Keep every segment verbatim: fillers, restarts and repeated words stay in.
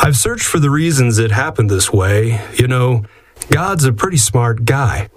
I've searched for the reasons it happened this way. You know, God's a pretty smart guy.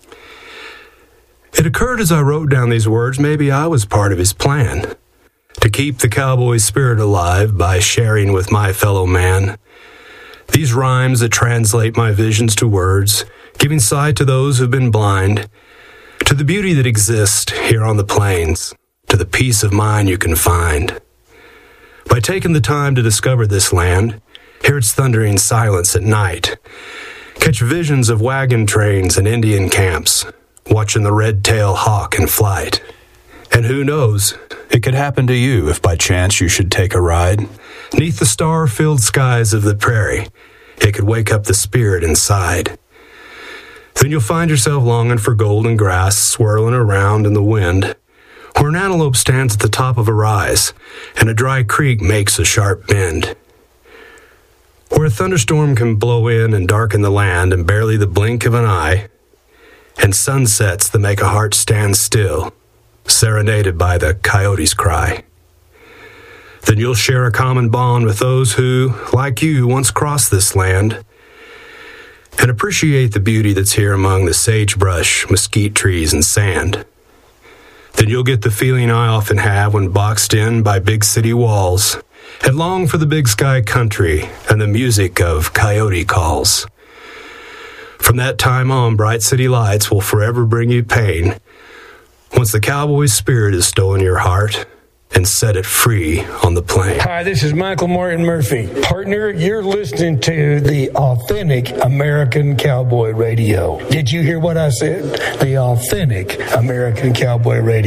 It occurred as I wrote down these words, maybe I was part of his plan. To keep the cowboy spirit alive by sharing with my fellow man. These rhymes that translate my visions to words, giving sight to those who've been blind, to the beauty that exists here on the plains, to the peace of mind you can find. By taking the time to discover this land, hear its thundering silence at night, catch visions of wagon trains and Indian camps, watching the red-tailed hawk in flight. And who knows, it could happen to you if by chance you should take a ride. Neath the star-filled skies of the prairie, it could wake up the spirit inside. Then you'll find yourself longing for golden grass swirling around in the wind, where an antelope stands at the top of a rise, and a dry creek makes a sharp bend. Where a thunderstorm can blow in and darken the land in barely the blink of an eye, and sunsets that make a heart stand still, serenaded by the coyote's cry. Then you'll share a common bond with those who, like you, once crossed this land, and appreciate the beauty that's here among the sagebrush, mesquite trees, and sand. Then you'll get the feeling I often have when boxed in by big city walls, and long for the big sky country and the music of coyote calls. From that time on, bright city lights will forever bring you pain, once the cowboy spirit has stolen your heart and set it free on the plain. Hi, this is Michael Martin Murphy. Partner, you're listening to the Authentic American Cowboy Radio. Did you hear what I said? The Authentic American Cowboy Radio.